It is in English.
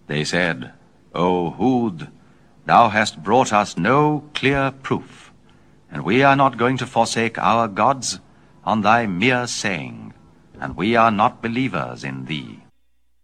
They said, O Hud, thou hast brought us no clear proof, and we are not going to forsake our gods on thy mere saying, and we are not believers in thee.